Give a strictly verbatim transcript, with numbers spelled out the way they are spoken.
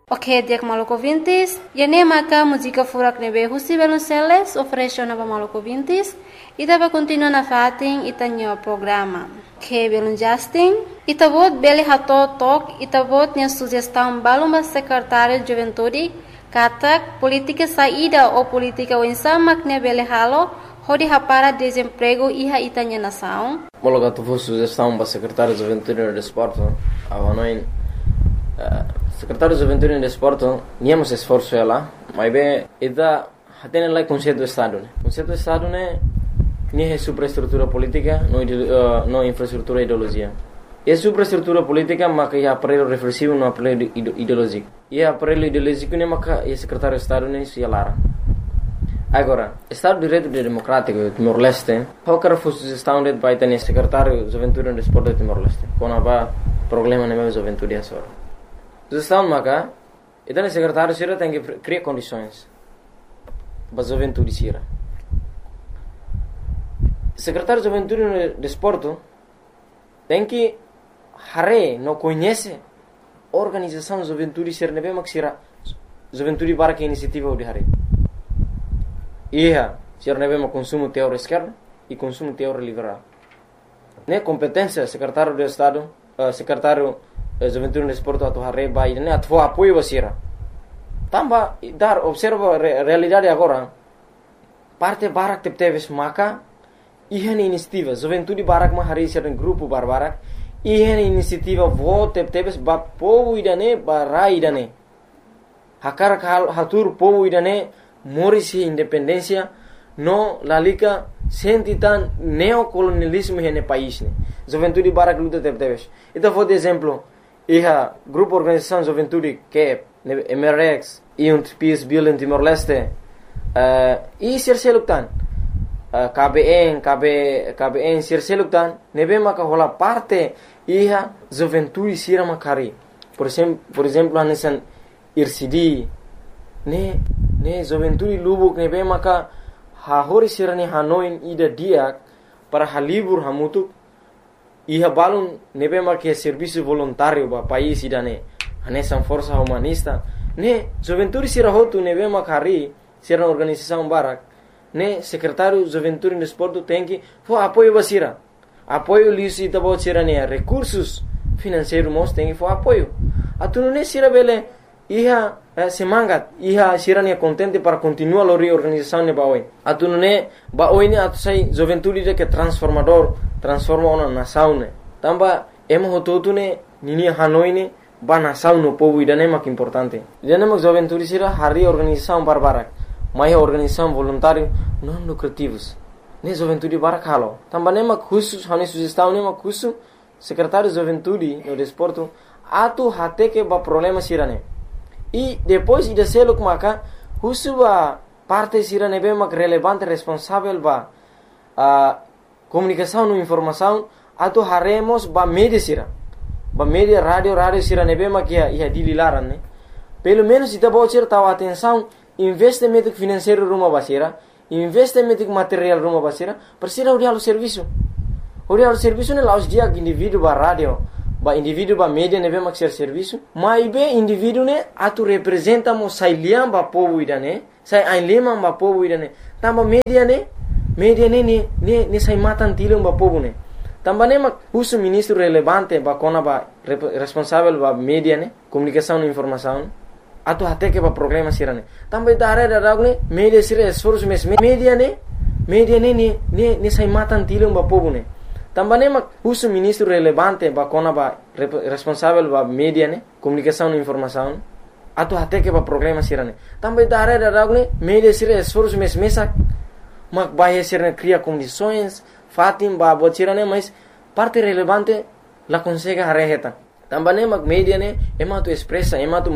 Ok, dia Maluco Vintis. E nem maka música furak nebe Husi Belunceles oferece na Maluco Vintis. E tava continua na fating itanyo programa. Que belun Justin. Ita vot beli hato tok. Ita vot nia sugestão baluma secretário de juventude. Katak politika saída ou politika wensamak ne beli halo. Hodi hapara desemprego iha itanya nação. Mologa tu vou sugestão para secretário de juventude e desporto. Avanoin. Secretário de Juventude e Desporto, tínhamos esforço lá, mas bem, ida tem lá conceito do Estado, né? Conceito do Estado né, nem é superestrutura política, não uh, não infraestrutura ideologia. É superestrutura política, mas é aparelho reflexivo, não aparelho ideológico. E aparelho ideológico né, mas é secretário de Estado né, se alara. Agora, Estado de Direito Democrático Timor-Leste, qualquer sugestão de vai ter secretário de Juventude e Desporto de Timor-Leste, quando há problema na minha juventude é só. Sugestão maka, então o secretário Sira tem que criar condições para a juventude Sira. Secretário de Juventude e Desporto tem que hare não conhece a organização de juventude Sira nebe mak Sira juventude para que iniciativa de hare. Ia Sira nebe mak consumo teórico esquerdo e consumo teórico liberal. Ne competência secretário de Estado, uh, secretário Juventude no Desporto atau hari bayi ini atau apoio basira. Tambah dar observa re, realidade agora. Parte barak tep teves maka ihan inisiativa Juventude barak ma hari sering grupo bar barak ihan inisiativa vo tep teves ba povo idane barai idane. Hakar kal hatur povo idane morisi independência no lalika sentitan neocolonialismo hene país ne. Juventude barak luta tep teves. Itu for exemplo. Iha grupo organização juventude que é M R X e um P S B em Timor-Leste uh, e serseluktan uh, K B N K B K B N serseluktan nebe maka hola parte iha juventude sira makari por exemplo por exemplo anesan I R C D ne ne juventude lubuk nebe maka ha hori sira ne hanoin ida dia para halibur hamutuk iha balun nebe marque serviço voluntário ba país idane anesan força humanista ne juventude sira hotu nebe makari sira organização barak ne secretário juventude e desporto tem que fo apoio basira apoio lisi tabo sira ne recursos financeiros mos tem que fo apoio atunu ne sira bele iha eh, semangat iha sira ne contente para continuar a reorganização ne baoi atunu ne baoi ne atu sai juventude de que transformador transforma ona nação ne tamba emo hototu ne nini hanoi ne ba nação no povo idane mak importante idane mak juventude sira hari organização barbarak mai organização voluntário não lucrativos ne juventude barak halo tamba ne mak khusus hani sugestão ne mak khusus secretário de juventude no desporto atu hate que ba problema sira ne e depois ida seluk maka khusus ba parte sira ne be mak relevante responsável ba uh, comunicação e informação atau haremos ba media sira ba media radio radio sira nebe makia ia dililaran ne pelo menos ita bocir tahu atenção investimento financeiro rumah basira investimento material rumah basira persira uri alu serviço uri alu serviço ne laus dia indivíduo ba radio ba indivíduo ba media nebe maksir serviço mai be indivíduo ne atu representa mo sailiam ba povo idane sai ainlema ba povo idane tamba media ne media ne ne ne ne sai matan tilung ba povo ne também mak uso ministro relevante ba kona ba responsável ba media ne comunicação e informação atu até que ba problema sirane também dare da ragne media sira esforço mes media ne media ne ne ne ne sai matan tilung ba povo ne também mak uso ministro relevante ba kona ba responsável ba media ne comunicação e informação atu até que ba problema sirane também dare da ragne media sira esforço mes mesa mak bahia sirane cria condições fatim ba bocirane mas parte relevante la consegue hareheta também mak media ne ema tu expressa ema tu